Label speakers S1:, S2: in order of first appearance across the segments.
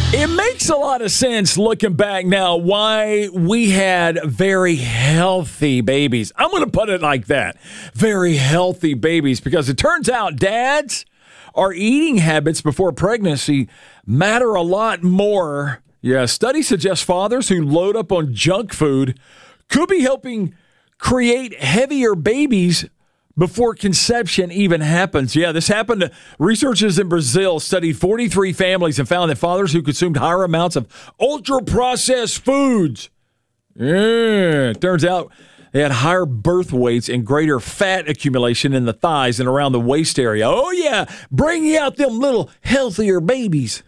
S1: It makes a lot of sense looking back now why we had very healthy babies. I'm going to put it like that. Very healthy babies, because it turns out dads, our eating habits before pregnancy matter a lot more. Yeah, studies suggest fathers who load up on junk food could be helping create heavier babies before conception even happens. Yeah, this happened. Researchers in Brazil studied 43 families and found that fathers who consumed higher amounts of ultra-processed foods, turns out they had higher birth weights and greater fat accumulation in the thighs and around the waist area. Oh, yeah, bringing out them little healthier babies.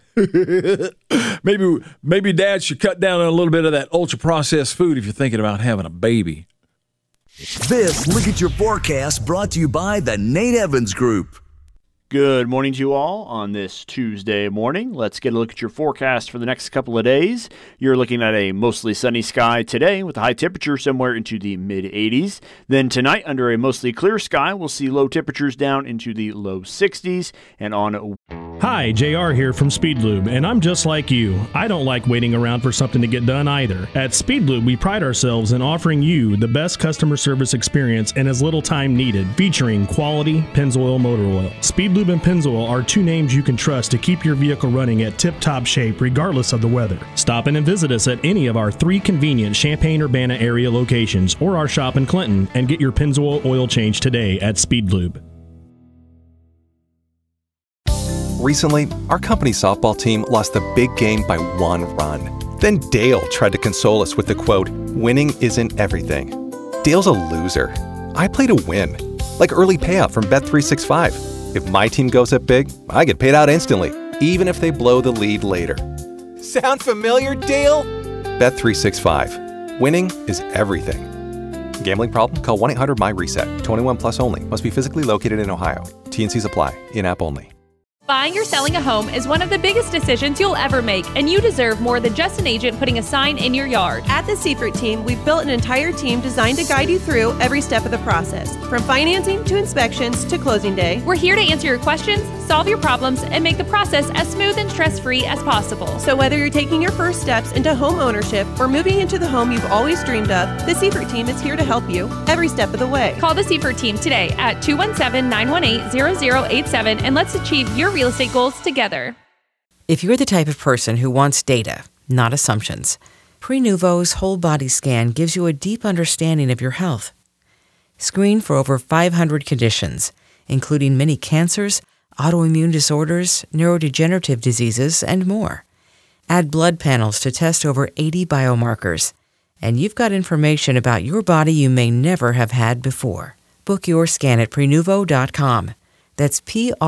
S1: Maybe dad should cut down on a little bit of that ultra-processed food if you're thinking about having a baby.
S2: This Look at Your Forecast brought to you by the Nate Evans Group.
S3: Good morning to you all on this Tuesday morning. Let's get a look at your forecast for the next couple of days. You're looking at a mostly sunny sky today with a high temperature somewhere into the mid-80s. Then tonight, under a mostly clear sky, we'll see low temperatures down into the low 60s. And on...
S4: Hi, JR here from Speedlube, and I'm just like you. I don't like waiting around for something to get done either. At Speedlube, we pride ourselves in offering you the best customer service experience in as little time needed, featuring quality Pennzoil motor oil. Speedlube and Pennzoil are two names you can trust to keep your vehicle running at tip-top shape regardless of the weather. Stop in and visit us at any of our 3 convenient Champaign-Urbana area locations or our shop in Clinton and get your Pennzoil oil change today at Speedlube.
S5: Recently, our company softball team lost the big game by 1 run. Then Dale tried to console us with the quote, "Winning isn't everything." Dale's a loser. I play to win, like early payout from Bet365. If my team goes up big, I get paid out instantly, even if they blow the lead later. Sound familiar, Dale? Bet365. Winning is everything. Gambling problem? Call 1-800-MY-RESET. 21 plus only. Must be physically located in Ohio. T&Cs apply. In-app only.
S6: Buying or selling a home is one of the biggest decisions you'll ever make, and you deserve more than just an agent putting a sign in your yard.
S7: At the Seifert team, we've built an entire team designed to guide you through every step of the process, from financing to inspections to closing day.
S6: We're here to answer your questions, solve your problems, and make the process as smooth and stress-free as possible.
S7: So whether you're taking your first steps into home ownership or moving into the home you've always dreamed of, the Seifert team is here to help you every step of the way.
S6: Call the Seifert team today at 217-918-0087 and let's achieve your real estate goals together.
S8: If you're the type of person who wants data, not assumptions, Prenuvo's whole body scan gives you a deep understanding of your health. Screen for over 500 conditions, including many cancers, autoimmune disorders, neurodegenerative diseases, and more. Add blood panels to test over 80 biomarkers, and you've got information about your body you may never have had before. Book your scan at Prenuvo.com. That's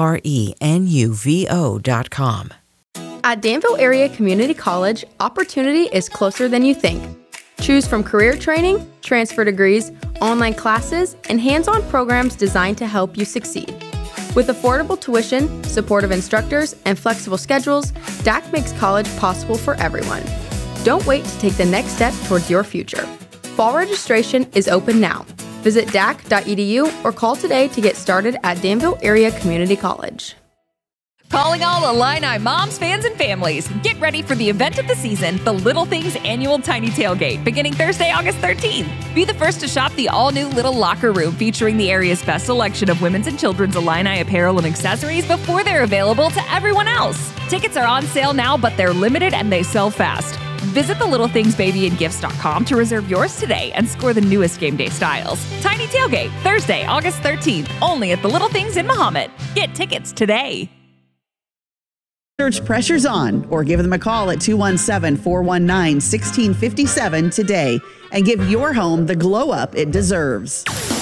S8: Prenuvo.com.
S9: At Danville Area Community College, opportunity is closer than you think. Choose from career training, transfer degrees, online classes, and hands-on programs designed to help you succeed. With affordable tuition, supportive instructors, and flexible schedules, DAC makes college possible for everyone. Don't wait to take the next step towards your future. Fall registration is open now. Visit dac.edu or call today to get started at Danville Area Community College.
S10: Calling all Illini moms, fans, and families. Get ready for the event of the season, the Little Things Annual Tiny Tailgate, beginning Thursday, August 13th. Be the first to shop the all-new Little Locker Room featuring the area's best selection of women's and children's Illini apparel and accessories before they're available to everyone else. Tickets are on sale now, but they're limited and they sell fast. Visit the LittleThingsBabyandGifts.com to reserve yours today and score the newest game day styles. Tiny Tailgate, Thursday, August 13th, only at the Little Things in Mahomet. Get tickets today.
S11: Search Pressure's On or give them a call at 217-419-1657 today and give your home the glow up it deserves.